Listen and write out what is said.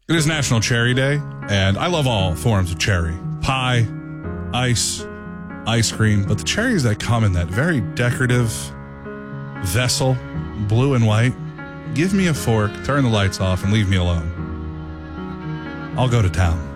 It is National Cherry Day, and I love all forms of cherry. Pie, ice cream, but the cherries that come in that very decorative vessel, blue and white, give me a fork, turn the lights off, and leave me alone. I'll go to town.